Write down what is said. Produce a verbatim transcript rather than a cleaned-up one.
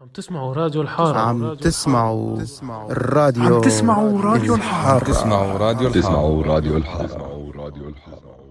عم تسمعوا راديو الحارة. عم تسمعوا الراديو عم تسمعوا راديو الحارة. الحارة. تسمعوا راديو الحارة. تسمعوا راديو الحارة.